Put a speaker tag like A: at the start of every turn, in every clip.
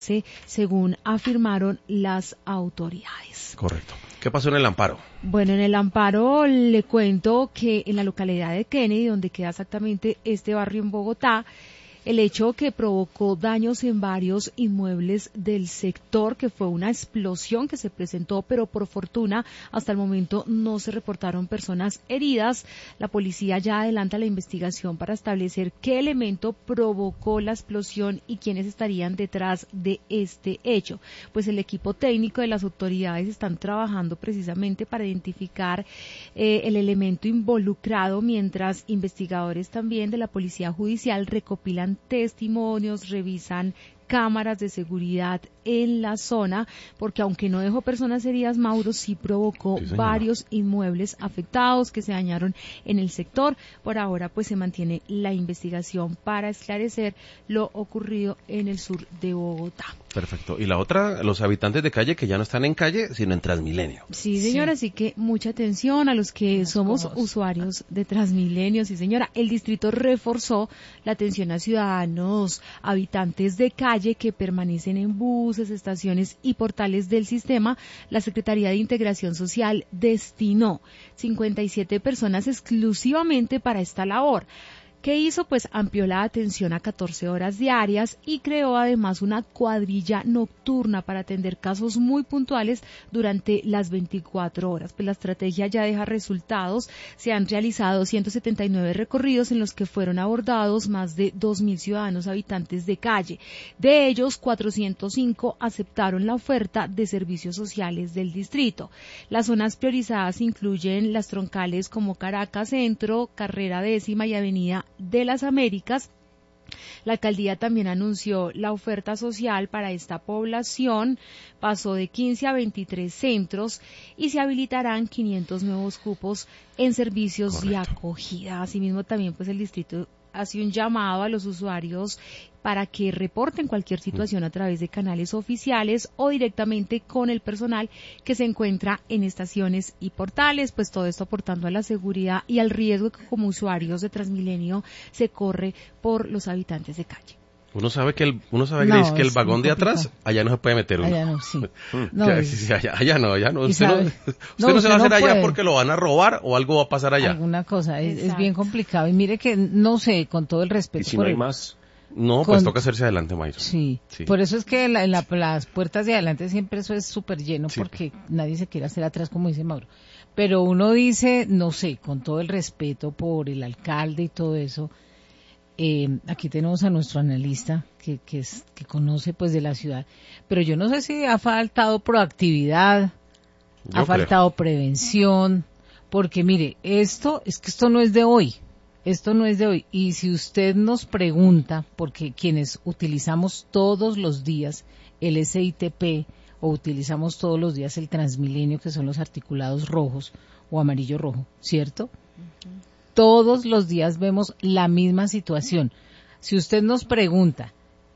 A: según afirmaron las autoridades.
B: Correcto. ¿Qué pasó en el Amparo?
A: Bueno, en el Amparo le cuento que en la localidad de Kennedy, donde queda exactamente este barrio en Bogotá, el hecho que provocó daños en varios inmuebles del sector, que fue una explosión que se presentó, pero por fortuna hasta el momento no se reportaron personas heridas. La policía ya adelanta la investigación para establecer qué elemento provocó la explosión y quiénes estarían detrás de este hecho. Pues el equipo técnico de las autoridades están trabajando precisamente para identificar el elemento involucrado, mientras investigadores también de la Policía Judicial recopilan testimonios, revisan cámaras de seguridad en la zona, porque aunque no dejó personas heridas, Mauro sí provocó varios inmuebles afectados que se dañaron en el sector. Por ahora pues se mantiene la investigación para esclarecer lo ocurrido en el sur de Bogotá.
B: Perfecto. Y la otra, los habitantes de calle que ya no están en calle, sino en Transmilenio.
A: Sí, señora, así que mucha atención a los que somos usuarios de Transmilenio. Sí, señora, el distrito reforzó la atención a ciudadanos, habitantes de calle que permanecen en buses, estaciones y portales del sistema. La Secretaría de Integración Social destinó 57 personas exclusivamente para esta labor. ¿Qué hizo? Pues amplió la atención a 14 horas diarias y creó además una cuadrilla nocturna para atender casos muy puntuales durante las 24 horas. Pues la estrategia ya deja resultados. Se han realizado 179 recorridos en los que fueron abordados más de 2.000 ciudadanos habitantes de calle. De ellos, 405 aceptaron la oferta de servicios sociales del distrito. Las zonas priorizadas incluyen las troncales como Caracas Centro, Carrera Décima y Avenida de las Américas. La alcaldía también anunció la oferta social para esta población, pasó de 15 a 23 centros y se habilitarán 500 nuevos cupos en servicios de acogida. Asimismo también pues el distrito hace un llamado a los usuarios para que reporten cualquier situación a través de canales oficiales o directamente con el personal que se encuentra en estaciones y portales, pues todo esto aportando a la seguridad y al riesgo que como usuarios de Transmilenio se corre por los habitantes de calle.
B: Uno sabe Grace, que el vagón de atrás, allá no se puede meter uno.
A: Allá no, sí.
B: Allá no. Usted no se va a hacer allá porque lo van a robar o algo va a pasar allá.
C: Alguna cosa, es bien complicado. Y mire que, no sé, con todo el respeto.
B: ¿Y si no hay más? No, pues toca hacerse adelante, Mayro.
C: Sí, por eso es que las puertas de adelante siempre eso es súper lleno, porque nadie se quiere hacer atrás, como dice Mauro. Pero uno dice, no sé, con todo el respeto por el alcalde y todo eso, aquí tenemos a nuestro analista que conoce pues de la ciudad, pero yo no sé si ha faltado proactividad, faltado prevención, porque mire, esto no es de hoy. Esto no es de hoy. Y si usted nos pregunta, porque quienes utilizamos todos los días el SITP o utilizamos todos los días el Transmilenio, que son los articulados rojos o amarillo-rojo, ¿cierto? Uh-huh. Todos los días vemos la misma situación. Si usted nos pregunta,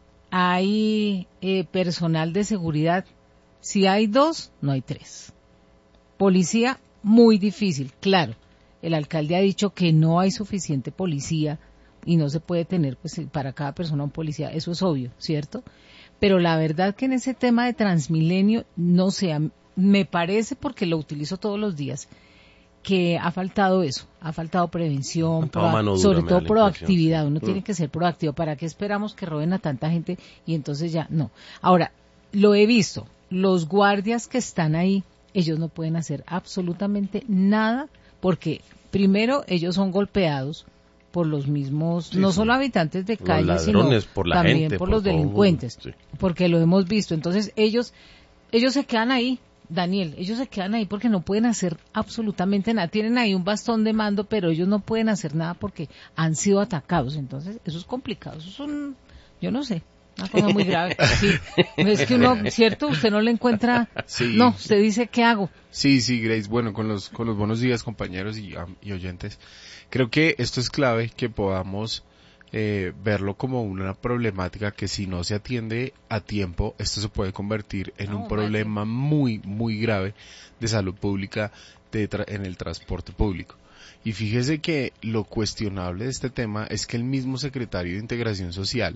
C: ¿hay personal de seguridad? Si hay 2, no hay 3. Policía, muy difícil, claro. El alcalde ha dicho que no hay suficiente policía y no se puede tener pues para cada persona un policía, eso es obvio, ¿cierto? Pero la verdad que en ese tema de Transmilenio, no sé, me parece, porque lo utilizo todos los días, que ha faltado eso, ha faltado prevención, sobre todo proactividad. Uno tiene que ser proactivo. ¿Para qué esperamos que roben a tanta gente y entonces ya no? Ahora, lo he visto, los guardias que están ahí, ellos no pueden hacer absolutamente nada, porque primero ellos son golpeados por los mismos, no solo habitantes de calle,
B: ladrones,
C: sino
B: por la
C: también
B: gente,
C: por los delincuentes, porque lo hemos visto. Entonces ellos se quedan ahí, Daniel, ellos se quedan ahí porque no pueden hacer absolutamente nada. Tienen ahí un bastón de mando, pero ellos no pueden hacer nada porque han sido atacados. Entonces eso es complicado, eso es yo no sé. Una cosa muy grave. Sí. Es que uno, ¿cierto? Usted no le encuentra. Sí. No, usted dice, ¿qué hago?
D: Sí, Grace. Bueno, con los buenos días, compañeros y oyentes. Creo que esto es clave, que podamos verlo como una problemática que si no se atiende a tiempo, esto se puede convertir en un problema muy, muy grave de salud pública en el transporte público. Y fíjese que lo cuestionable de este tema es que el mismo secretario de Integración Social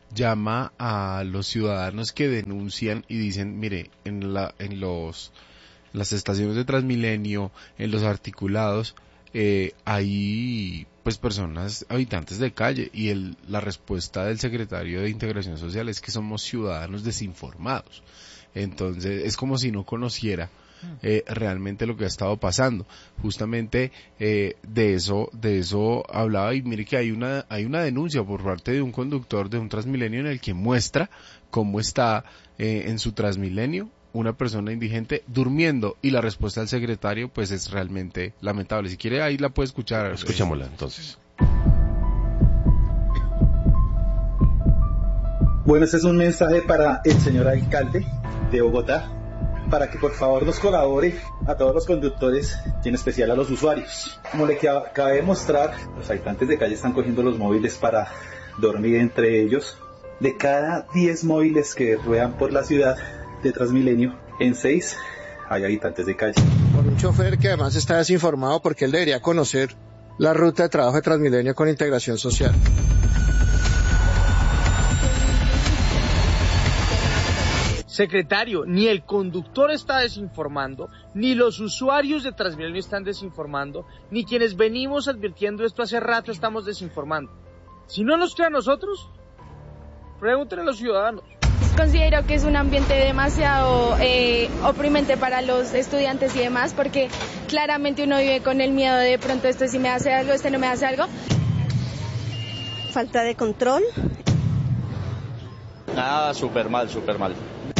D: llama a los ciudadanos que denuncian y dicen, mire, las estaciones de Transmilenio, en los articulados, hay pues personas, habitantes de calle, y la respuesta del secretario de Integración Social es que somos ciudadanos desinformados. Entonces es como si no conociera realmente lo que ha estado pasando. Justamente de eso hablaba, y mire que hay una denuncia por parte de un conductor de un Transmilenio en el que muestra cómo está en su Transmilenio una persona indigente durmiendo, y la respuesta del secretario pues es realmente lamentable. Si quiere ahí la puede escuchar.
B: Escuchémosla entonces.
E: Bueno, este es un mensaje para el señor alcalde de Bogotá, para que por favor nos colabore a todos los conductores y en especial a los usuarios. Como le acabé de mostrar, los habitantes de calle están cogiendo los móviles para dormir entre ellos. De cada 10 móviles que ruedan por la ciudad de Transmilenio, en 6 hay habitantes de calle.
F: Por un chofer que además está desinformado, porque él debería conocer la ruta de trabajo de Transmilenio con Integración Social.
G: Secretario, ni el conductor está desinformando, ni los usuarios de Transmilenio están desinformando, ni quienes venimos advirtiendo esto hace rato estamos desinformando. Si no nos creen a nosotros, pregúntenle a los ciudadanos.
H: Considero que es un ambiente demasiado oprimente para los estudiantes y demás, porque claramente uno vive con el miedo de pronto esto sí me hace algo, este no me hace algo.
I: Falta de control.
J: Nada, súper mal, súper mal.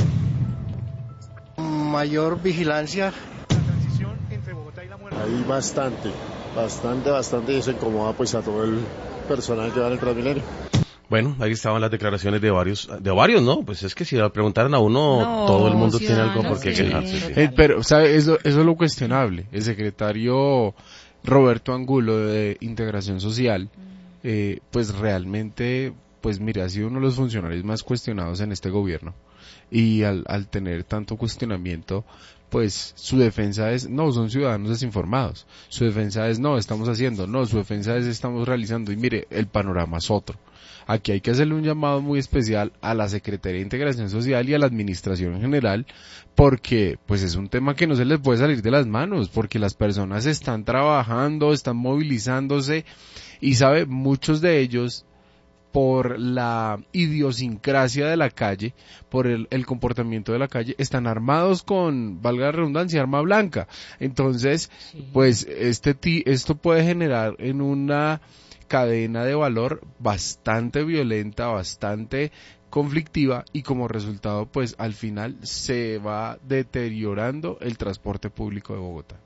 F: Mayor vigilancia.
K: La transición entre Bogotá y La Muerte.
L: Hay bastante, y eso incomoda pues a todo el personal que va en el Transmilenio.
B: Bueno, ahí estaban las declaraciones de varios, ¿no? Pues es que si le preguntaran a uno, todo el mundo tiene algo por qué quejarse. Sí.
D: Pero, ¿sabe? Eso es lo cuestionable. El secretario Roberto Angulo de Integración Social, pues realmente, pues mire, ha sido uno de los funcionarios más cuestionados en este gobierno. Y al tener tanto cuestionamiento, pues su defensa es, no, son ciudadanos desinformados. Su defensa es, no, estamos haciendo, no, su defensa es, estamos realizando. Y mire, el panorama es otro. Aquí hay que hacerle un llamado muy especial a la Secretaría de Integración Social y a la Administración en general, porque pues es un tema que no se les puede salir de las manos, porque las personas están trabajando, están movilizándose, y sabe, muchos de ellos, por la idiosincrasia de la calle, por el comportamiento de la calle, están armados con, valga la redundancia, arma blanca. Entonces, pues esto puede generar en una cadena de valor bastante violenta, bastante conflictiva, y como resultado pues al final se va deteriorando el transporte público de Bogotá.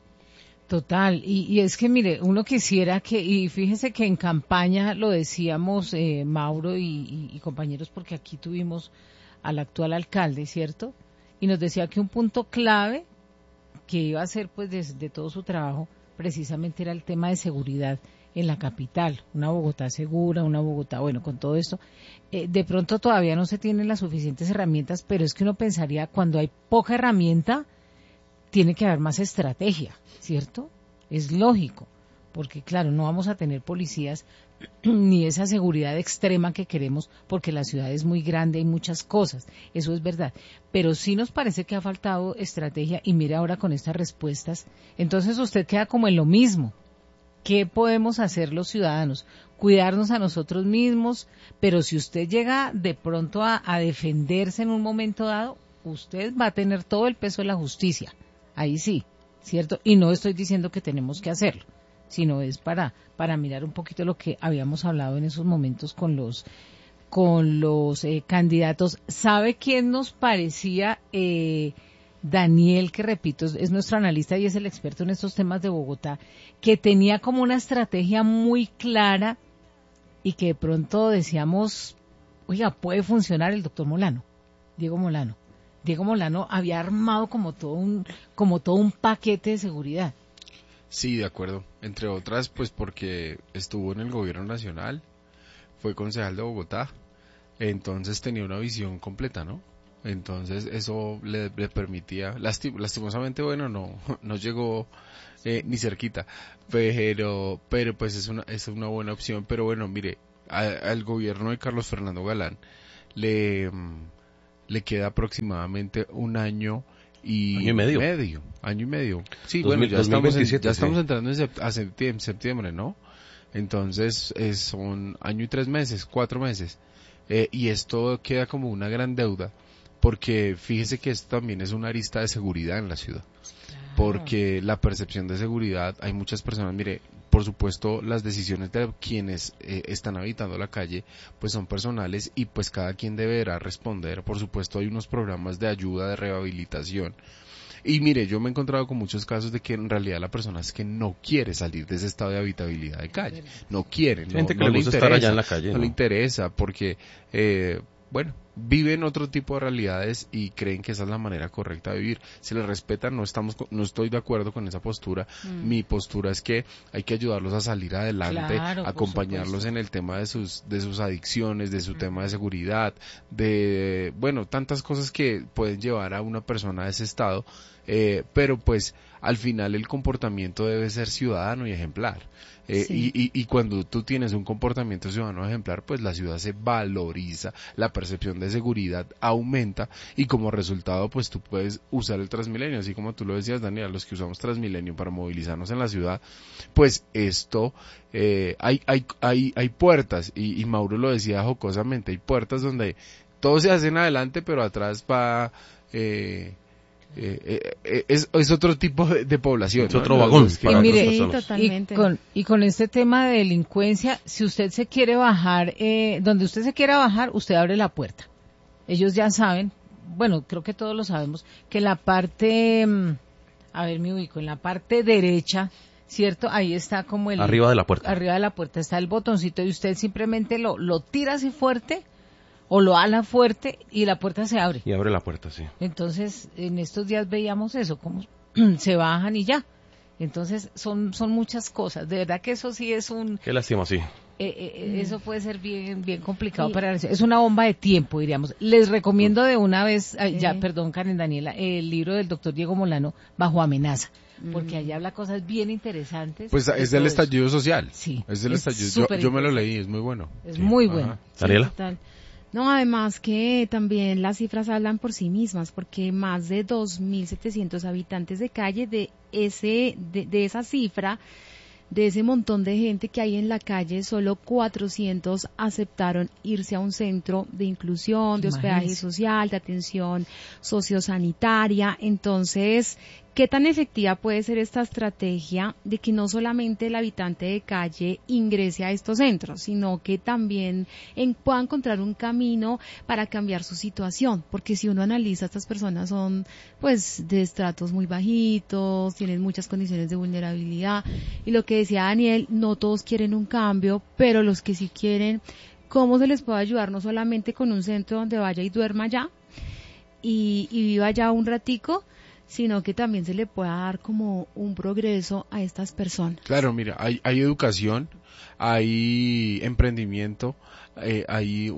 C: Total, y es que mire, uno quisiera que, y fíjese que en campaña lo decíamos Mauro y compañeros, porque aquí tuvimos al actual alcalde, ¿cierto? Y nos decía que un punto clave que iba a ser pues de todo su trabajo precisamente era el tema de seguridad en la capital, una Bogotá segura, una Bogotá, bueno, con todo esto, de pronto todavía no se tienen las suficientes herramientas, pero es que uno pensaría, cuando hay poca herramienta, tiene que haber más estrategia, ¿cierto? Es lógico, porque claro, no vamos a tener policías ni esa seguridad extrema que queremos, porque la ciudad es muy grande, hay muchas cosas, eso es verdad, pero sí nos parece que ha faltado estrategia, y mire ahora con estas respuestas, entonces usted queda como en lo mismo. ¿Qué podemos hacer los ciudadanos? Cuidarnos a nosotros mismos, pero si usted llega de pronto a defenderse en un momento dado, usted va a tener todo el peso de la justicia, ahí sí, ¿cierto? Y no estoy diciendo que tenemos que hacerlo, sino es para mirar un poquito lo que habíamos hablado en esos momentos con los candidatos. ¿Sabe quién nos parecía? Daniel, que repito, es nuestro analista y es el experto en estos temas de Bogotá, que tenía como una estrategia muy clara y que de pronto decíamos, oiga, puede funcionar el doctor Molano, Diego Molano. Diego Molano había armado como todo un paquete de seguridad.
D: Sí, de acuerdo. Entre otras, pues porque estuvo en el gobierno nacional, fue concejal de Bogotá, entonces tenía una visión completa, ¿no? Entonces eso le permitía, lastimosamente, bueno, no llegó ni cerquita, pero pues es una buena opción. Pero bueno, mire, al gobierno de Carlos Fernando Galán le queda aproximadamente un año y
B: medio.
D: Año y medio. Sí,
B: 2027,
D: ya estamos entrando a septiembre, ¿no? Entonces son año y 3 meses, 4 meses. Y esto queda como una gran deuda, porque fíjese que esto también es una arista de seguridad en la ciudad. Porque la percepción de seguridad, hay muchas personas, mire, por supuesto las decisiones de quienes están habitando la calle pues son personales y pues cada quien deberá responder. Por supuesto hay unos programas de ayuda, de rehabilitación. Y mire, yo me he encontrado con muchos casos de que en realidad la persona es que no quiere salir de ese estado de habitabilidad de calle. No quiere, no le interesa,
B: estar allá en la calle,
D: no le interesa porque, bueno, viven otro tipo de realidades y creen que esa es la manera correcta de vivir. Se les respeta, no estoy de acuerdo con esa postura. Mi postura es que hay que ayudarlos a salir adelante, acompañarlos en el tema de sus adicciones, de su tema de seguridad, de, bueno, tantas cosas que pueden llevar a una persona a ese estado, pero pues al final el comportamiento debe ser ciudadano y ejemplar. Y cuando tú tienes un comportamiento ciudadano ejemplar, pues la ciudad se valoriza, la percepción de seguridad aumenta y como resultado pues tú puedes usar el Transmilenio, así como tú lo decías, Daniel, los que usamos Transmilenio para movilizarnos en la ciudad, pues esto, hay puertas y Mauro lo decía jocosamente, hay puertas donde todo se hace en adelante pero atrás va... es otro tipo de población,
B: es otro vagón.
C: Y mire, totalmente. Y con este tema de delincuencia, si usted se quiere bajar, donde usted se quiera bajar, usted abre la puerta. Ellos ya saben, bueno, creo que todos lo sabemos, que la parte, a ver, me ubico, en la parte derecha, ¿cierto? Ahí está como el...
B: Arriba de la puerta.
C: Arriba de la puerta está el botoncito y usted simplemente lo tira así fuerte o lo ala fuerte y la puerta se abre.
B: Y abre la puerta, sí.
C: Entonces, en estos días veíamos eso, como se bajan y ya. Entonces, son muchas cosas. De verdad que eso sí es un...
B: Qué lástima, sí.
C: Eso puede ser bien complicado para la ciudad. Es una bomba de tiempo, diríamos. Les recomiendo de una vez, perdón, Karen Daniela, el libro del doctor Diego Molano, Bajo Amenaza. Porque allá habla cosas bien interesantes.
D: Pues es del estallido social.
C: Sí.
D: Es del estallido. Yo me lo leí, es muy bueno.
C: Es muy bueno.
B: Daniela.
A: No, además que también las cifras hablan por sí mismas, porque más de 2.700 habitantes de calle de esa cifra, de ese montón de gente que hay en la calle, solo 400 aceptaron irse a un centro de inclusión, de hospedaje social, de atención sociosanitaria. Entonces, ¿qué tan efectiva puede ser esta estrategia de que no solamente el habitante de calle ingrese a estos centros, sino que también pueda encontrar un camino para cambiar su situación? Porque si uno analiza, estas personas son pues de estratos muy bajitos, tienen muchas condiciones de vulnerabilidad, y lo que decía Daniel, no todos quieren un cambio, pero los que sí quieren, ¿cómo se les puede ayudar? No solamente con un centro donde vaya y duerma allá y viva allá un ratico, sino que también se le pueda dar como un progreso a estas personas.
D: Claro, mira, hay educación, hay emprendimiento, hay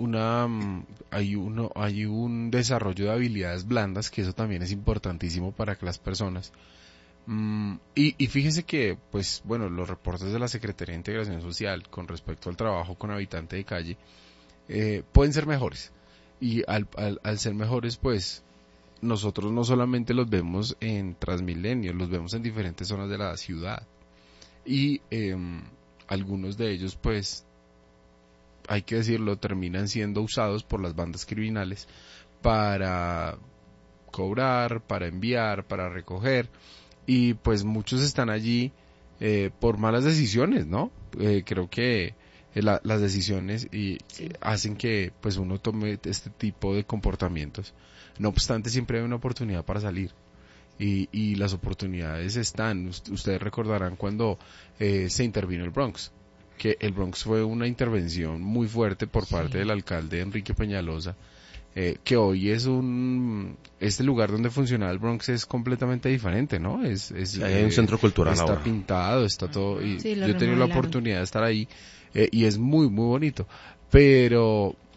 D: un desarrollo de habilidades blandas, que eso también es importantísimo para que las personas. Y fíjese que, pues, bueno, los reportes de la Secretaría de Integración Social con respecto al trabajo con habitante de calle pueden ser mejores. Y al ser mejores, pues, nosotros no solamente los vemos en Transmilenio, los vemos en diferentes zonas de la ciudad. Y algunos de ellos, pues, hay que decirlo, terminan siendo usados por las bandas criminales para cobrar, para enviar, para recoger. Y pues muchos están allí por malas decisiones, ¿no? Creo que las decisiones hacen que pues uno tome este tipo de comportamientos. No obstante, siempre hay una oportunidad para salir y las oportunidades están. Ustedes recordarán cuando se intervino el Bronx, que el Bronx fue una intervención muy fuerte por parte del alcalde Enrique Peñalosa, que hoy es este lugar donde funcionaba el Bronx es completamente diferente, ¿no? Hay
B: un centro cultural
D: está
B: ahora.
D: Pintado, está todo, y yo he tenido la oportunidad de estar ahí y es muy, muy bonito, pero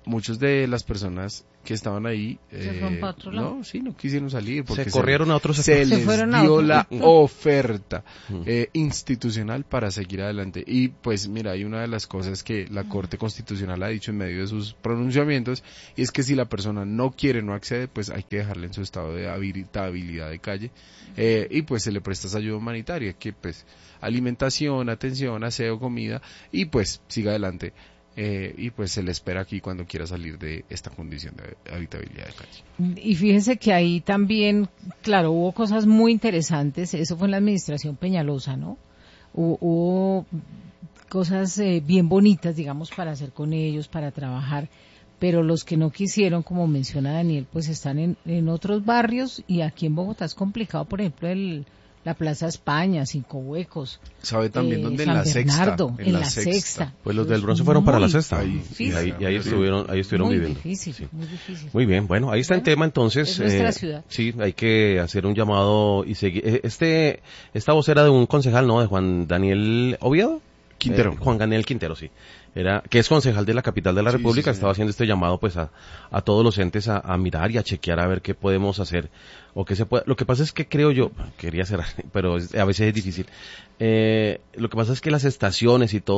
D: muchos de las personas que estaban ahí no quisieron salir porque
B: se corrieron a otros
D: se les dio la oferta institucional para seguir adelante. Y pues mira, hay una de las cosas que la Corte Constitucional ha dicho en medio de sus pronunciamientos, y es que si la persona no quiere, no accede, pues hay que dejarle en su estado de habilitabilidad de calle, y pues se le presta esa ayuda humanitaria, que pues alimentación, atención, aseo, comida, y pues siga adelante. Y pues se le espera aquí cuando quiera salir de esta condición de habitabilidad de calle.
C: Y fíjense que ahí también, claro, hubo cosas muy interesantes, eso fue en la administración Peñalosa, ¿no? Hubo cosas bien bonitas, digamos, para hacer con ellos, para trabajar, pero los que no quisieron, como menciona Daniel, pues están en otros barrios, y aquí en Bogotá es complicado, por ejemplo, la Plaza España, Cinco Huecos.
D: ¿Sabe también dónde?
C: San
D: En la
C: Bernardo,
D: Sexta.
C: En la Sexta.
B: Pues los del Bronce fueron para la Sexta.
C: Y
B: ahí estuvieron
C: muy
B: viviendo.
C: Difícil, sí. Muy difícil.
B: Muy bien, bueno, ahí está el tema entonces.
C: Es nuestra ciudad.
B: Sí, hay que hacer un llamado y seguir. Esta voz era de un concejal, ¿no? De Juan Daniel Oviedo.
D: Quintero.
B: Juan Daniel Quintero, sí. Que es concejal de la capital de la República, estaba haciendo este llamado pues a todos los entes a mirar y a chequear a ver qué podemos hacer o qué se puede. Lo que pasa es que creo yo, quería cerrar, pero a veces es difícil. Lo que pasa es que las estaciones y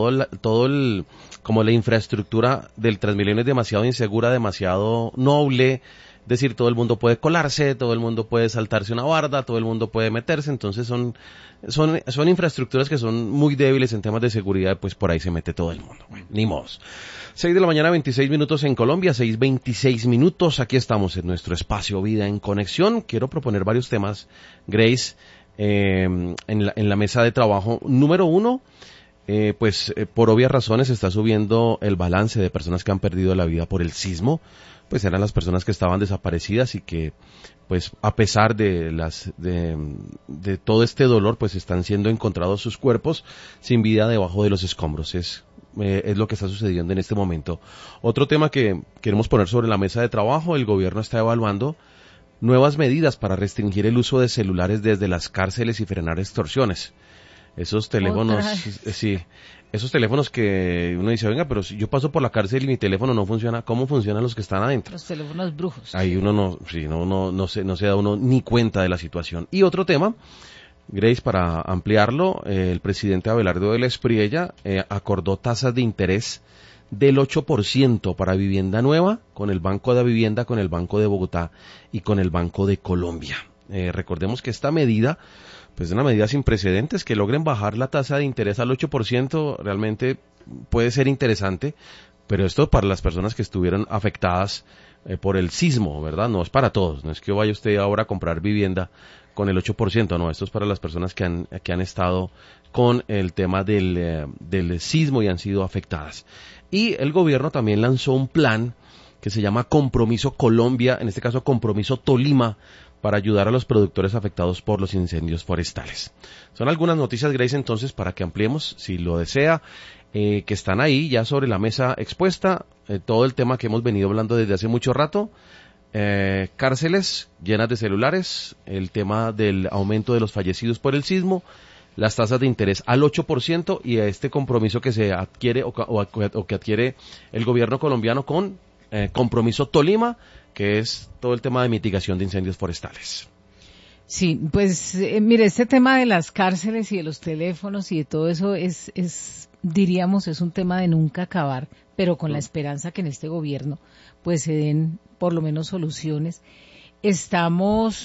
B: como la infraestructura del Transmilenio es demasiado insegura, demasiado noble. Es decir, todo el mundo puede colarse, todo el mundo puede saltarse una barda, todo el mundo puede meterse, entonces son infraestructuras que son muy débiles en temas de seguridad, pues por ahí se mete todo el mundo. Bueno, ni modos. 6 de la mañana, 26 minutos en Colombia, 6:26 minutos, aquí estamos en nuestro espacio Vida en Conexión. Quiero proponer varios temas, Grace, en la mesa de trabajo. Número 1, por obvias razones está subiendo el balance de personas que han perdido la vida por el sismo. Pues eran las personas que estaban desaparecidas y que, pues, a pesar de todo este dolor, pues están siendo encontrados sus cuerpos sin vida debajo de los escombros. Es lo que está sucediendo en este momento. Otro tema que queremos poner sobre la mesa de trabajo: el gobierno está evaluando nuevas medidas para restringir el uso de celulares desde las cárceles y frenar extorsiones. Esos teléfonos, esos teléfonos que uno dice, venga, pero si yo paso por la cárcel y mi teléfono no funciona, ¿cómo funcionan los que están adentro?
C: Los teléfonos brujos.
B: Ahí uno no se da uno ni cuenta de la situación. Y otro tema, Grace, para ampliarlo, el presidente Abelardo de la Espriella acordó tasas de interés del 8% para vivienda nueva con el Banco de Vivienda, con el Banco de Bogotá y con el Banco de Colombia. Recordemos que esta medida, pues es una medida sin precedentes. Que logren bajar la tasa de interés al 8% realmente puede ser interesante, pero esto para las personas que estuvieron afectadas por el sismo, ¿verdad? No es para todos, no es que vaya usted ahora a comprar vivienda con el 8%, no, esto es para las personas que han estado con el tema del sismo y han sido afectadas. Y el gobierno también lanzó un plan que se llama Compromiso Colombia, en este caso Compromiso Tolima, para ayudar a los productores afectados por los incendios forestales. Son algunas noticias, Grace, entonces, para que ampliemos, si lo desea, que están ahí ya sobre la mesa expuesta, todo el tema que hemos venido hablando desde hace mucho rato, cárceles llenas de celulares, el tema del aumento de los fallecidos por el sismo, las tasas de interés al 8% y a este compromiso que se adquiere o que adquiere el gobierno colombiano con Compromiso Tolima, que es todo el tema de mitigación de incendios forestales.
C: Sí, pues mire, este tema de las cárceles y de los teléfonos y de todo eso diríamos, es un tema de nunca acabar, pero con la esperanza que en este gobierno pues se den por lo menos soluciones. Estamos,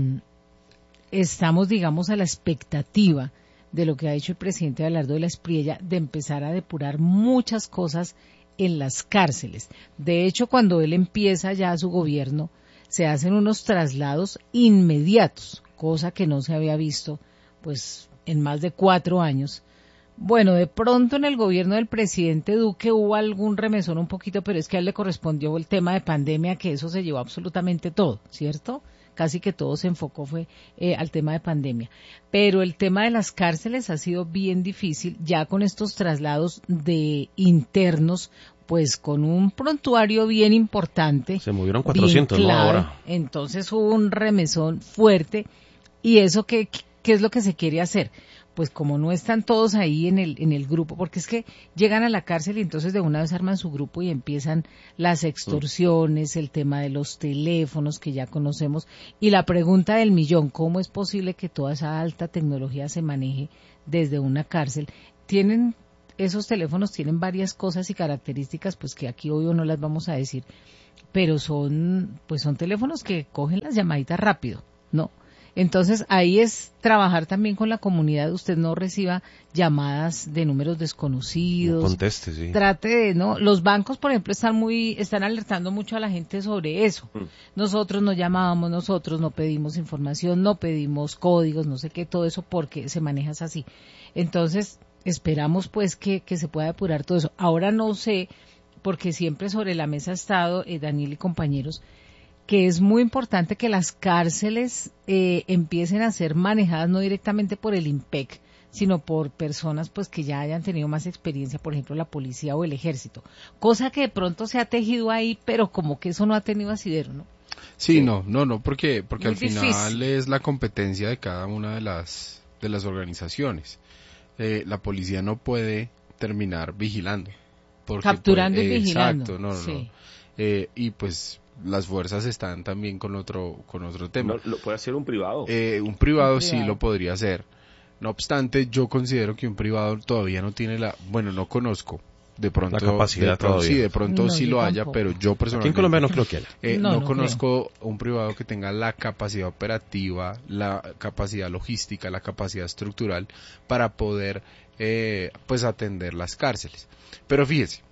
C: digamos, a la expectativa de lo que ha hecho el presidente Abelardo de la Espriella, de empezar a depurar muchas cosas en las cárceles. De hecho, cuando él empieza ya su gobierno, se hacen unos traslados inmediatos, cosa que no se había visto pues en más de 4 años. Bueno, de pronto en el gobierno del presidente Duque hubo algún remesón un poquito, pero es que a él le correspondió el tema de pandemia, que eso se llevó absolutamente todo, ¿cierto? Casi que todo se enfocó fue al tema de pandemia. Pero el tema de las cárceles ha sido bien difícil, ya con estos traslados de internos, pues con un prontuario bien importante.
B: Se movieron 400, ¿no? Ahora.
C: Entonces hubo un remesón fuerte. ¿Y eso qué es lo que se quiere hacer? pues como no están todos ahí en el grupo, porque es que llegan a la cárcel y entonces de una vez arman su grupo y empiezan las extorsiones, el tema de los teléfonos que ya conocemos, y la pregunta del millón, ¿cómo es posible que toda esa alta tecnología se maneje desde una cárcel? Esos teléfonos tienen varias cosas y características, pues que aquí obvio no las vamos a decir, pero son teléfonos que cogen las llamaditas rápido, ¿no? Entonces ahí es trabajar también con la comunidad. Usted no reciba llamadas de números desconocidos.
B: No conteste, sí.
C: Trate de, ¿no? Los bancos, por ejemplo, están alertando mucho a la gente sobre eso. Nosotros no llamábamos, nosotros no pedimos información, no pedimos códigos, no sé qué, todo eso porque se maneja así. Entonces esperamos pues que se pueda depurar todo eso. Ahora no sé, porque siempre sobre la mesa ha estado, Daniel y compañeros, que es muy importante que las cárceles empiecen a ser manejadas no directamente por el IMPEC, sino por personas pues que ya hayan tenido más experiencia, por ejemplo la policía o el ejército, cosa que de pronto se ha tejido ahí, pero como que eso no ha tenido asidero, ¿no?
D: Sí, no, porque al final
C: difícil.
D: es la competencia de cada una de las organizaciones. La policía no puede terminar vigilando.
C: Capturando y vigilando.
D: Exacto,
C: sí.
D: Y pues las fuerzas están también con otro tema.
I: No, ¿lo puede hacer un privado?
D: Un privado sí lo podría hacer. No obstante, yo considero que un privado todavía no tiene no conozco. De pronto,
B: la capacidad todavía.
D: Sí, de pronto sí lo haya,
C: tampoco.
D: pero yo personalmente...
B: Aquí en Colombia no creo que haya.
D: No conozco un privado que tenga la capacidad operativa, la capacidad logística, la capacidad estructural para poder pues atender las cárceles. Pero fíjese,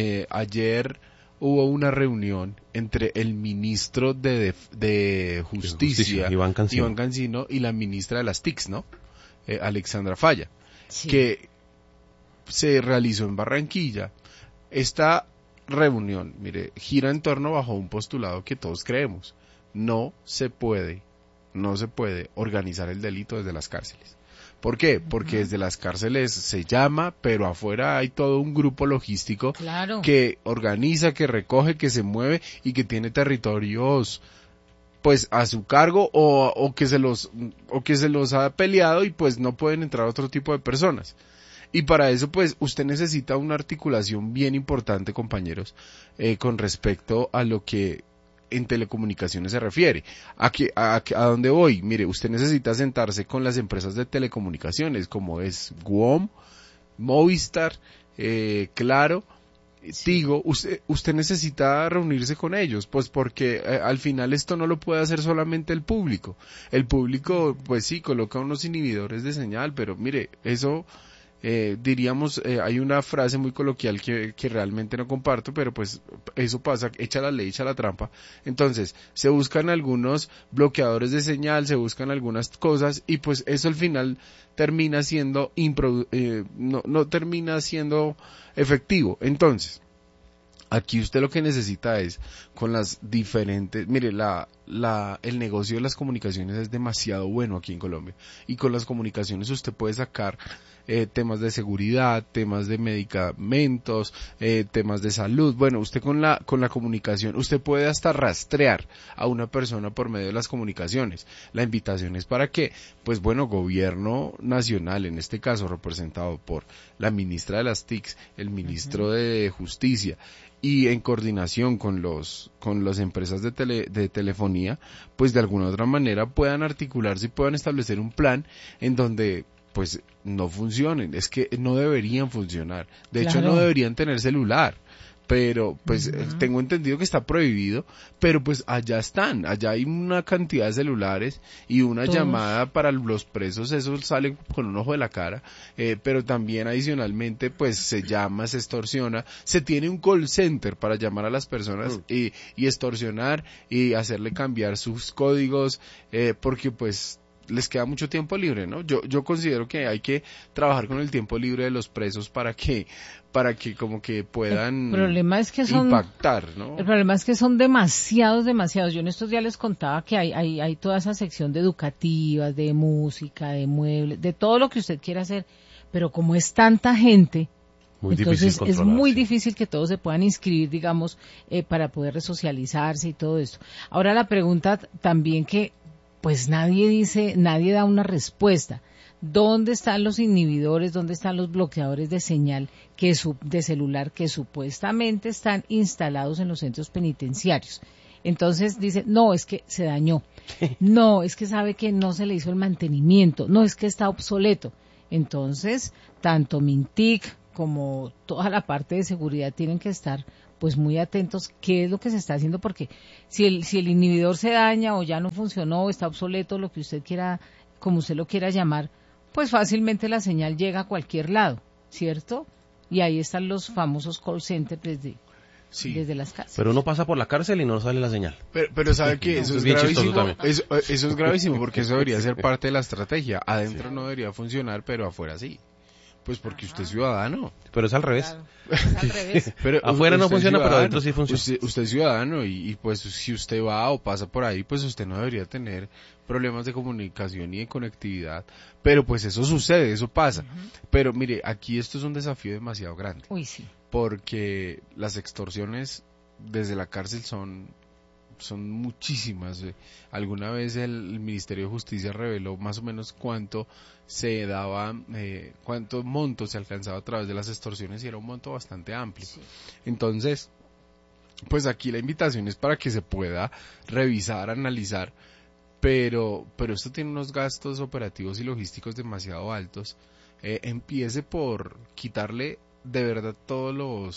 D: ayer hubo una reunión entre el ministro de Justicia,
B: Iván
D: Cancino, y la ministra de las TICs, ¿no? Alexandra Falla,
C: Sí.
D: que se realizó en Barranquilla. Esta reunión, mire, gira en torno bajo un postulado que todos creemos. No se puede organizar el delito desde las cárceles. ¿Por qué? Porque desde las cárceles se llama, pero afuera hay todo un grupo logístico que organiza, que recoge, que se mueve y que tiene territorios pues a su cargo o que se los ha peleado y pues no pueden entrar otro tipo de personas. Y para eso, pues, usted necesita una articulación bien importante, compañeros, con respecto a lo que en telecomunicaciones se refiere. ¿A dónde voy? Mire, usted necesita sentarse con las empresas de telecomunicaciones, como es GUOM, Movistar, Claro, Tigo. Usted necesita reunirse con ellos, pues porque al final esto no lo puede hacer solamente el público. El público, pues sí, coloca unos inhibidores de señal, pero mire, eso... diríamos, hay una frase muy coloquial que realmente no comparto, pero pues eso pasa, echa la ley, echa la trampa. Entonces, se buscan algunos bloqueadores de señal, se buscan algunas cosas y pues eso al final termina siendo no termina siendo efectivo. Entonces, aquí usted lo que necesita es con las diferentes, mire, el negocio de las comunicaciones es demasiado bueno aquí en Colombia y con las comunicaciones usted puede sacar temas de seguridad, temas de medicamentos, temas de salud. Bueno, usted con la comunicación, usted puede hasta rastrear a una persona por medio de las comunicaciones. La invitación es para que, pues bueno, gobierno nacional, en este caso representado por la ministra de las TICs, el ministro de Justicia, y en coordinación con las empresas de telefonía, pues de alguna otra manera puedan articularse y puedan establecer un plan en donde pues no funcionen, es que no deberían funcionar, de hecho no deberían tener celular, pero pues tengo entendido que está prohibido, pero pues allá hay una cantidad de celulares y una llamada para los presos, eso sale con un ojo de la cara, pero también adicionalmente pues se llama, se extorsiona, se tiene un call center para llamar a las personas y extorsionar y hacerle cambiar sus códigos, porque pues les queda mucho tiempo libre, ¿no? Yo considero que hay que trabajar con el tiempo libre de los presos para que como que puedan impactar, ¿no?
C: El problema es que son demasiados. Yo en estos días les contaba que hay toda esa sección de educativas, de música, de muebles, de todo lo que usted quiera hacer, pero como es tanta gente, entonces es muy difícil que todos se puedan inscribir, digamos, para poder resocializarse y todo esto. Ahora la pregunta también que pues nadie da una respuesta. ¿dónde están los inhibidores, dónde están los bloqueadores de señal de celular que supuestamente están instalados en los centros penitenciarios? Entonces dice, no, es que se dañó, no, es que sabe que no se le hizo el mantenimiento, no, es que está obsoleto. Entonces, tanto Mintic como toda la parte de seguridad tienen que estar pues muy atentos qué es lo que se está haciendo, porque si el inhibidor se daña o ya no funcionó o está obsoleto, lo que usted quiera, como usted lo quiera llamar, pues fácilmente la señal llega a cualquier lado, ¿cierto? Y ahí están los famosos call centers desde las casas.
B: Pero uno pasa por la cárcel y no sale la señal.
D: Pero sabe que eso es gravísimo. Eso es gravísimo porque eso debería ser parte de la estrategia. Adentro no debería funcionar, pero afuera sí. Pues porque usted es ciudadano.
B: Pero es al revés.
C: Claro, es al revés.
D: Pero
B: afuera no funciona, pero adentro sí funciona.
D: Usted es ciudadano y pues si usted va o pasa por ahí, pues usted no debería tener problemas de comunicación y de conectividad. Pero pues eso sucede, eso pasa. Pero mire, aquí esto es un desafío demasiado grande.
C: Uy, sí.
D: Porque las extorsiones desde la cárcel son muchísimas. Alguna vez el Ministerio de Justicia reveló más o menos cuánto se daba, cuánto monto se alcanzaba a través de las extorsiones y era un monto bastante amplio. Sí. Entonces, pues aquí la invitación es para que se pueda revisar, analizar, pero esto tiene unos gastos operativos y logísticos demasiado altos. Empiece por quitarle de verdad todos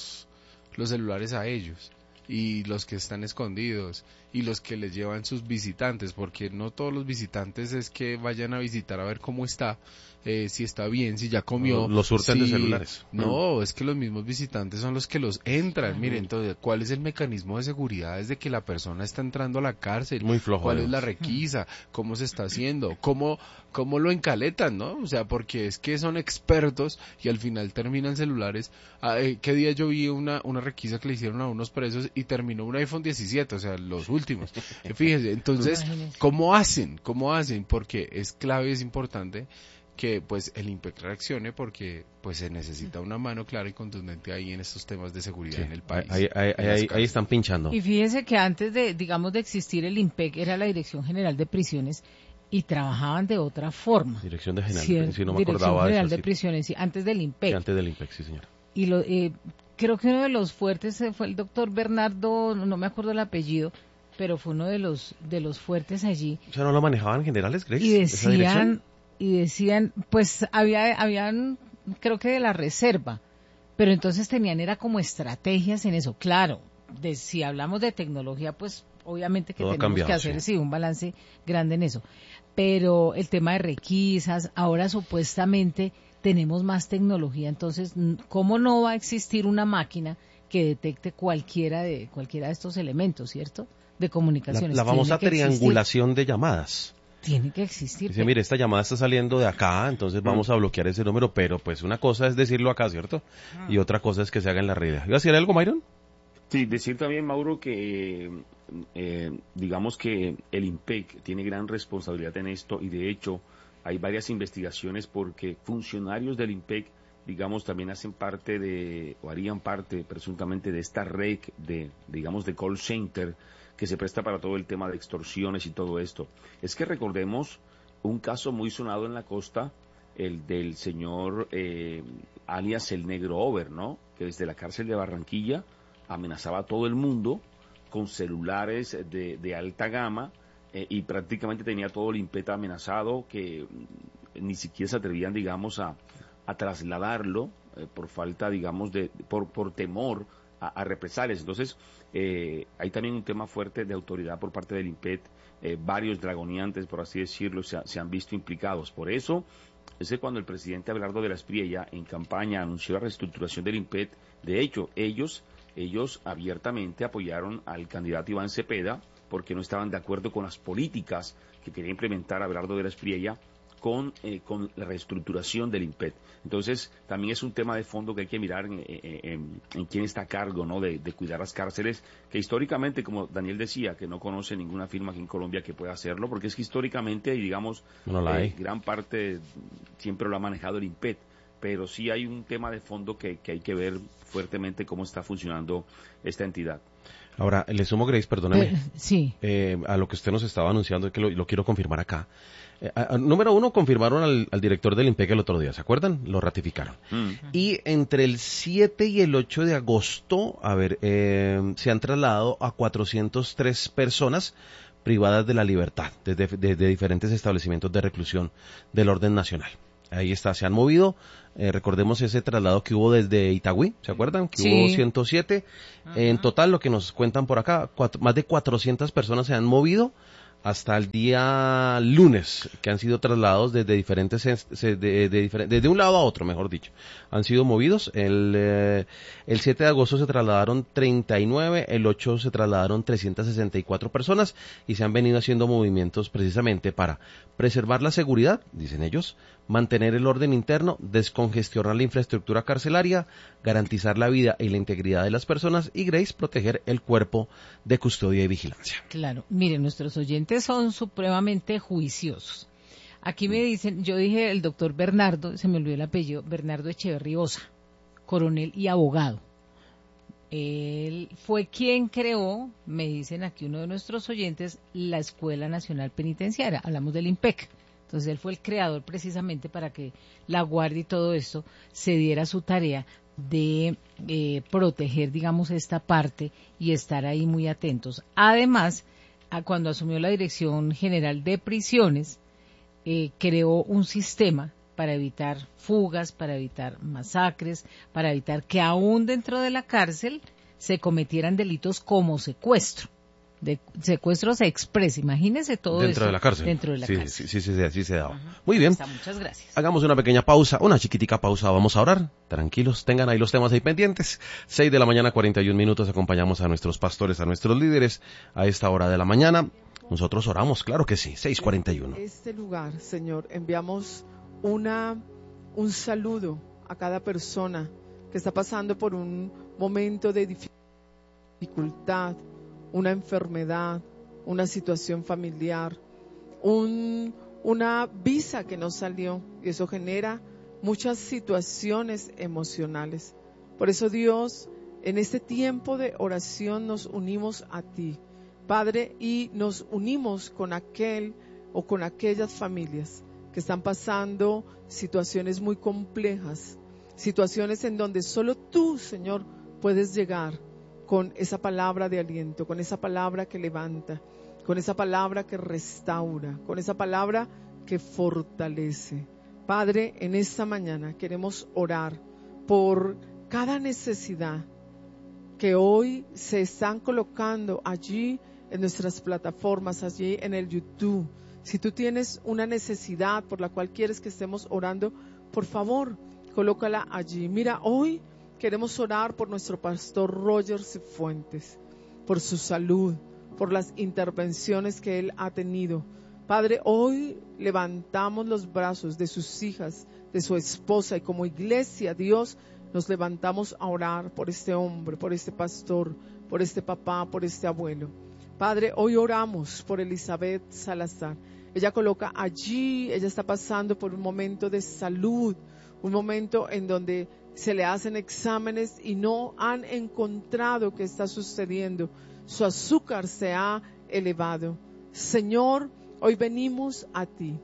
D: los celulares a ellos y los que están escondidos y los que les llevan sus visitantes, porque no todos los visitantes es que vayan a visitar a ver cómo está, si está bien, si ya comió.
B: Los surten de celulares.
D: No, es que los mismos visitantes son los que los entran. Miren, entonces, ¿cuál es el mecanismo de seguridad desde que la persona está entrando a la cárcel?
B: Muy flojo.
D: ¿Cuál es la requisa? ¿Cómo se está haciendo? ¿Cómo lo encaletan, no? O sea, porque es que son expertos y al final terminan celulares. ¿Qué día yo vi una requisa que le hicieron a unos presos y terminó un iPhone 17, o sea, los últimos? Fíjese, entonces, ¿cómo hacen? Porque es clave, es importante que pues el IMPEC reaccione, porque pues se necesita una mano clara y contundente ahí en estos temas de seguridad en el país.
B: Ahí están pinchando.
C: Y fíjese que antes de existir el IMPEC era la Dirección General de Prisiones y trabajaban de otra forma.
B: Dirección General, si no me acordaba
C: Dirección General
B: de eso,
C: de Prisiones, sí, antes del IMPEC.
B: Sí, antes del IMPEC, sí, señora.
C: Y creo que uno de los fuertes fue el doctor Bernardo, no me acuerdo el apellido, pero fue uno de los fuertes allí.
B: O sea, ¿no lo manejaban generales, Grace?
C: Y decían, pues habían, creo que de la reserva, pero entonces era como estrategias en eso. Claro, si hablamos de tecnología, pues obviamente que tenemos que hacer un balance grande en eso. Pero el tema de requisas, ahora supuestamente tenemos más tecnología, entonces, ¿cómo no va a existir una máquina que detecte cualquiera de estos elementos, ¿cierto? De comunicaciones.
B: La famosa triangulación de llamadas.
C: Tiene que existir.
B: Dice, mire, esta llamada está saliendo de acá, entonces vamos a bloquear ese número, pero pues una cosa es decirlo acá, ¿cierto? Y otra cosa es que se haga en la red. ¿Iba a decir algo, Myron?
I: Sí, decir también, Mauro, que digamos que el IMPEC tiene gran responsabilidad en esto y de hecho hay varias investigaciones porque funcionarios del IMPEC, digamos, también hacen parte o harían parte presuntamente de esta red de call center que se presta para todo el tema de extorsiones y todo esto. Es que recordemos un caso muy sonado en la costa, el del señor alias el Negro Over, ¿no? Que desde la cárcel de Barranquilla amenazaba a todo el mundo con celulares de alta gama y prácticamente tenía todo el IMPEC amenazado, que ni siquiera se atrevían, digamos, a trasladarlo por falta, digamos, por temor a represalias. Entonces, hay también un tema fuerte de autoridad por parte del IMPEC. Varios dragoneantes, por así decirlo, se han visto implicados. Por eso, es que cuando el presidente Abelardo de la Espriella en campaña anunció la reestructuración del IMPEC, de hecho, ellos abiertamente apoyaron al candidato Iván Cepeda porque no estaban de acuerdo con las políticas que quería implementar Abelardo de la Espriella con la reestructuración del IMPEC. Entonces, también es un tema de fondo que hay que mirar en quién está a cargo, ¿no?, de cuidar las cárceles, que históricamente, como Daniel decía, que no conoce ninguna firma aquí en Colombia que pueda hacerlo, porque es que históricamente, y digamos, gran parte siempre lo ha manejado el IMPEC, pero sí hay un tema de fondo que hay que ver fuertemente cómo está funcionando esta entidad.
B: Ahora, le sumo, Grace, perdóneme,
C: sí.
B: A lo que usted nos estaba anunciando, que lo quiero confirmar acá. Número uno, confirmaron al director del IMPEC el otro día, ¿se acuerdan? Lo ratificaron. Y entre el 7 y el 8 de agosto, se han trasladado a 403 personas privadas de la libertad desde diferentes establecimientos de reclusión del orden nacional. Ahí está, se han movido. Recordemos ese traslado que hubo desde Itagüí, ¿se acuerdan? Que hubo 107. En total, lo que nos cuentan por acá, más de 400 personas se han movido hasta el día lunes, que han sido trasladados desde diferentes, desde un lado a otro, mejor dicho. Han sido movidos. El 7 de agosto se trasladaron 39, el 8 se trasladaron 364 personas y se han venido haciendo movimientos precisamente para preservar la seguridad, dicen ellos, mantener el orden interno, descongestionar la infraestructura carcelaria, garantizar la vida y la integridad de las personas y, Grace, proteger el cuerpo de custodia y vigilancia.
C: Claro, miren, nuestros oyentes son supremamente juiciosos. Aquí me dicen, yo dije el doctor Bernardo, se me olvidó el apellido, Bernardo Echeverri Osa, coronel y abogado. Él fue quien creó, me dicen aquí uno de nuestros oyentes, la Escuela Nacional Penitenciaria, hablamos del IMPEC. Entonces él fue el creador precisamente para que la Guardia y todo esto se diera su tarea de proteger, digamos, esta parte y estar ahí muy atentos. Además, cuando asumió la Dirección General de Prisiones, creó un sistema para evitar fugas, para evitar masacres, para evitar que aún dentro de la cárcel se cometieran delitos como secuestro. De secuestros express, imagínese todo
B: dentro
C: eso.
B: De la cárcel.
C: Dentro de la cárcel.
B: Sí se daba. Muy bien.
C: Muchas gracias.
B: Hagamos una pequeña pausa, una chiquitica pausa, vamos a orar. Tranquilos, tengan ahí los temas ahí pendientes. 6 de la mañana, 41 minutos, acompañamos a nuestros pastores, a nuestros líderes a esta hora de la mañana. Nosotros oramos, claro que sí, 6:41.
M: En este lugar, Señor, enviamos un saludo a cada persona que está pasando por un momento de dificultad, una enfermedad, una situación familiar, una visa que no salió, y eso genera muchas situaciones emocionales. Por eso, Dios, en este tiempo de oración nos unimos a ti, Padre, y nos unimos con aquel o con aquellas familias que están pasando situaciones muy complejas, situaciones en donde solo tú, Señor, puedes llegar con esa palabra de aliento, con esa palabra que levanta, con esa palabra que restaura, con esa palabra que fortalece. Padre, en esta mañana queremos orar por cada necesidad que hoy se están colocando allí en nuestras plataformas, allí en el YouTube. Si tú tienes una necesidad por la cual quieres que estemos orando, por favor, colócala allí. Mira, hoy queremos orar por nuestro pastor Roger Cifuentes, por su salud, por las intervenciones que él ha tenido. Padre, hoy levantamos los brazos de sus hijas, de su esposa, y como iglesia, Dios, nos levantamos a orar por este hombre, por este pastor, por este papá, por este abuelo. Padre, hoy oramos por Elizabeth Salazar. Ella coloca allí, ella está pasando por un momento de salud, un momento en donde se le hacen exámenes y no han encontrado qué está sucediendo. Su azúcar se ha elevado. Señor, hoy venimos a ti,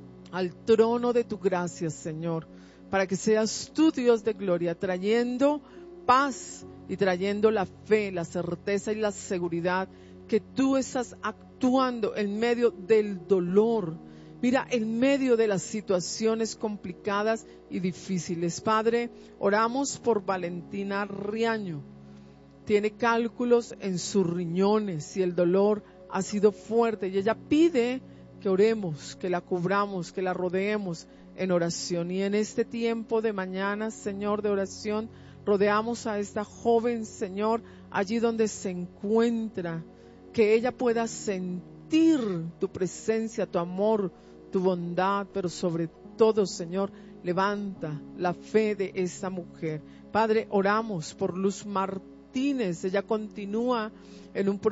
M: al trono de tu gracia, Señor, para que seas tú, Dios de gloria, trayendo paz y trayendo la fe, la certeza y la seguridad que tú estás actuando en medio del dolor. Mira, en medio de las situaciones complicadas y difíciles. Padre, oramos por Valentina Riaño. Tiene cálculos en sus riñones y el dolor ha sido fuerte. Y ella pide que oremos, que la cubramos, que la rodeemos en oración. Y en este tiempo de mañana, Señor, de oración, rodeamos a esta joven, Señor, allí donde se encuentra. Que ella pueda sentir tu presencia, tu amor, tu bondad, pero sobre todo, Señor, levanta la fe de esa mujer. Padre, oramos por Luz Martínez. Ella continúa en un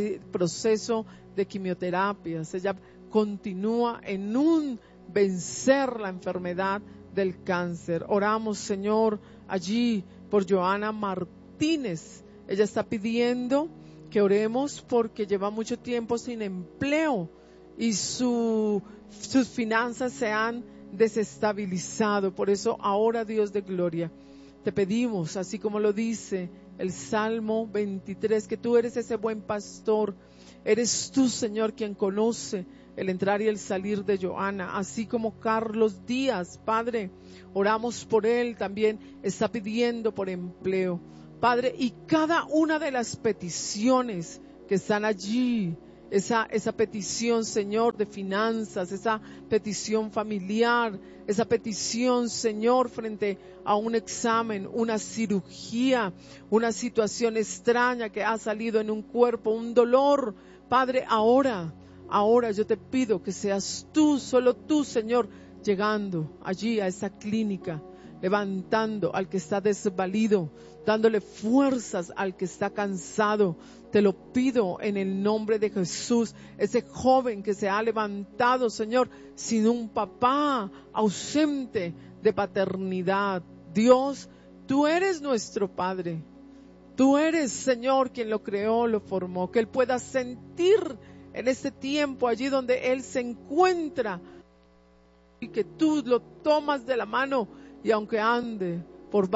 M: proceso de quimioterapias. Ella continúa en un vencer la enfermedad del cáncer. Oramos, Señor, allí por Joana Martínez. Ella está pidiendo que oremos porque lleva mucho tiempo sin empleo y sus finanzas se han desestabilizado. Por eso ahora, Dios de gloria, te pedimos, así como lo dice el Salmo 23, que tú eres ese buen pastor. Eres tú, Señor, quien conoce el entrar y el salir de Joana, así como Carlos Díaz, Padre, oramos por él, también está pidiendo por empleo, Padre, y cada una de las peticiones que están allí, esa petición, Señor, de finanzas, esa petición familiar, esa petición, Señor, frente a un examen, una cirugía, una situación extraña que ha salido en un cuerpo, un dolor, Padre, ahora yo te pido que seas tú, solo tú, Señor, llegando allí a esa clínica, levantando al que está desvalido, dándole fuerzas al que está cansado. Te lo pido en el nombre de Jesús. Ese joven que se ha levantado, Señor, sin un papá, ausente de paternidad. Dios, tú eres nuestro Padre. Tú eres, Señor, quien lo creó, lo formó. Que Él pueda sentir en este tiempo allí donde Él se encuentra y que tú lo tomas de la mano, y aunque ande por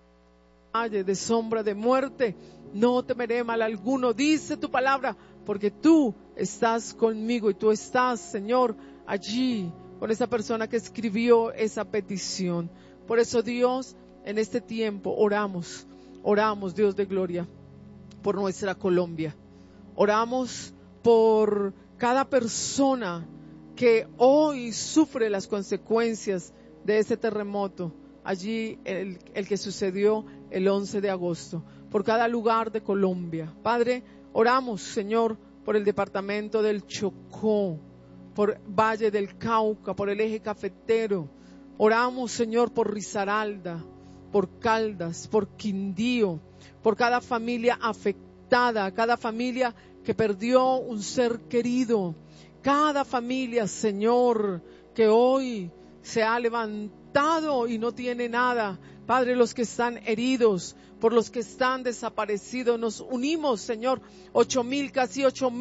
M: valle de sombra de muerte, no temeré mal alguno, dice tu palabra, porque tú estás conmigo y tú estás, Señor, allí con esa persona que escribió esa petición. Por eso, Dios, en este tiempo oramos, Dios de gloria, por nuestra Colombia. Oramos por cada persona que hoy sufre las consecuencias de ese terremoto, allí el que sucedió el 11 de agosto, por cada lugar de Colombia. Padre, oramos, Señor, por el departamento del Chocó, por Valle del Cauca, por el eje cafetero. Oramos, Señor, por Risaralda, por Caldas, por Quindío, por cada familia afectada, cada familia que perdió un ser querido, cada familia, Señor, que hoy se ha levantado y no tiene nada. Padre, los que están heridos, por los que están desaparecidos, nos unimos, Señor, 8,000, casi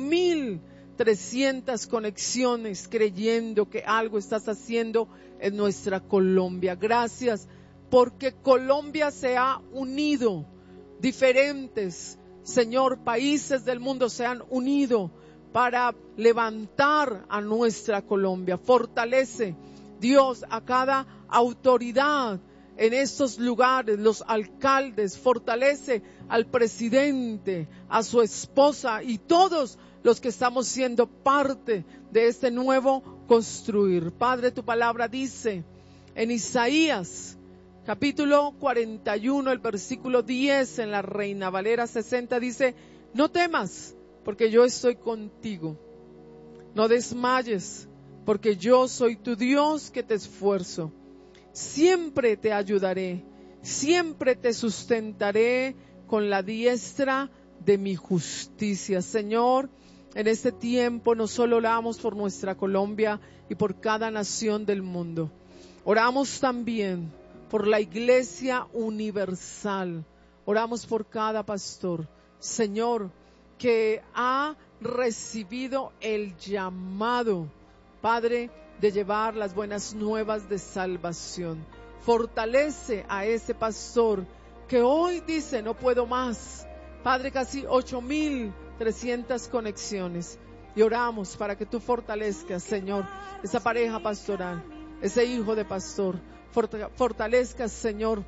M: 8,300 conexiones, creyendo que algo estás haciendo en nuestra Colombia. Gracias, porque Colombia se ha unido, diferentes, Señor, países del mundo se han unido para levantar a nuestra Colombia. Fortalece, Dios, a cada autoridad en estos lugares, los alcaldes, fortalece al presidente, a su esposa y todos los que estamos siendo parte de este nuevo construir. Padre, tu palabra dice en Isaías, capítulo 41, el versículo 10, en la Reina Valera 60, dice: no temas, porque yo estoy contigo. No desmayes, porque yo soy tu Dios que te esfuerzo. Siempre te ayudaré, siempre te sustentaré con la diestra de mi justicia. Señor, en este tiempo no solo oramos por nuestra Colombia y por cada nación del mundo, oramos también por la Iglesia Universal, oramos por cada pastor, Señor, que ha recibido el llamado, Padre, de llevar las buenas nuevas de salvación. Fortalece a ese pastor que hoy dice: no puedo más. Padre, casi 8,300 conexiones, y oramos para que tú fortalezcas, Señor, esa pareja pastoral, ese hijo de pastor. Fortalezcas, Señor,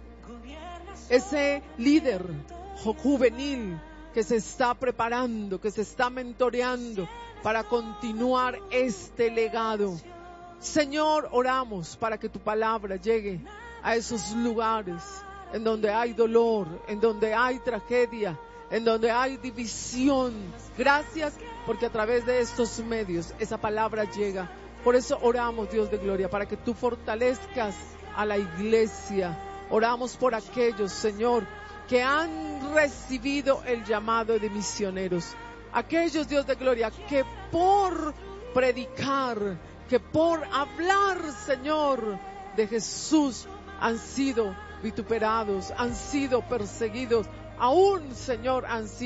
M: ese líder juvenil que se está preparando, que se está mentoreando para continuar este legado. Señor, oramos para que tu palabra llegue a esos lugares en donde hay dolor, en donde hay tragedia, en donde hay división. Gracias, porque a través de estos medios esa palabra llega. Por eso oramos, Dios de gloria, para que tú fortalezcas a la iglesia. Oramos por aquellos, Señor, que han recibido el llamado de misioneros. Aquellos, Dios de gloria, que por predicar, que por hablar, Señor, de Jesús, han sido vituperados, han sido perseguidos, aún, Señor, han sido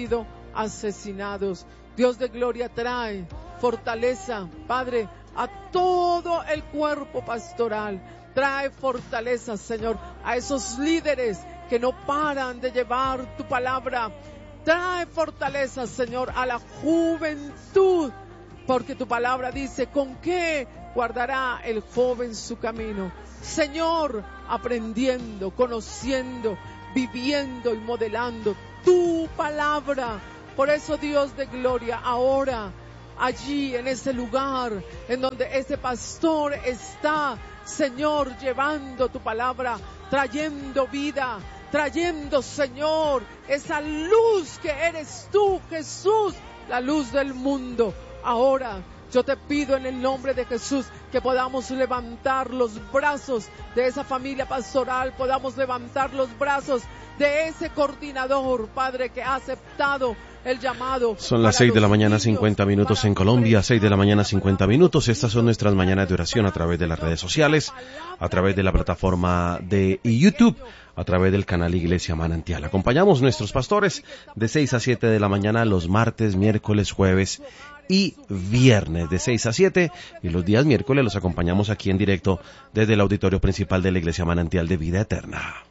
M: asesinados. Dios de gloria, trae fortaleza, Padre, a todo el cuerpo pastoral. Trae fortaleza, Señor, a esos líderes que no paran de llevar tu palabra. Trae fortaleza, Señor, a la juventud, porque tu palabra dice, ¿con qué guardará el joven su camino? Señor, aprendiendo, conociendo, viviendo y modelando tu palabra. Por eso, Dios de gloria, ahora, allí en ese lugar en donde ese pastor está, Señor, llevando tu palabra, trayendo vida, trayendo, Señor, esa luz que eres tú, Jesús, la luz del mundo. Ahora yo te pido en el nombre de Jesús que podamos levantar los brazos de esa familia pastoral, podamos levantar los brazos de ese coordinador, Padre, que ha aceptado el llamado.
B: Son las 6 de la mañana, 50 minutos en Colombia, 6 de la mañana, 50 minutos. Estas son nuestras mañanas de oración a través de las redes sociales, a través de la plataforma de YouTube, a través del canal Iglesia Manantial. Acompañamos nuestros pastores de 6 a 7 de la mañana los martes, miércoles, jueves y viernes de 6 a 7, y los días miércoles los acompañamos aquí en directo desde el auditorio principal de la Iglesia Manantial de Vida Eterna.